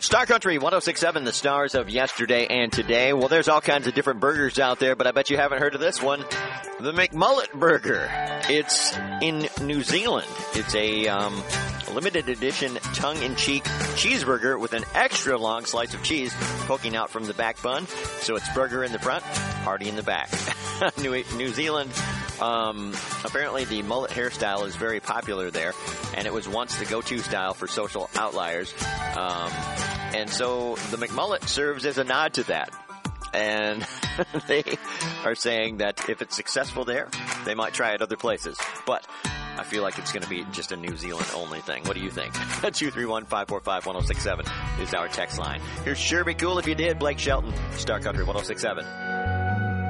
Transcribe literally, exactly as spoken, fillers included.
Star Country one oh six point seven, the stars of yesterday and today. Well, there's all kinds of different burgers out there, but I bet you haven't heard of this one. The McMullet Burger. It's in New Zealand. It's a um, limited edition tongue-in-cheek cheeseburger with an extra long slice of cheese poking out from the back bun. So it's burger in the front, party in the back. New, New Zealand, um, apparently the mullet hairstyle is very popular there, and it was once the go-to style for social outliers. Um, and so the McMullet serves as a nod to that. And they are saying that if it's successful there, they might try it other places. But I feel like it's going to be just a New Zealand-only thing. What do you think? two three one, five four five, one oh six seven is our text line. Here's Sure Be Cool If You Did, Blake Shelton, Star Country one oh six point seven.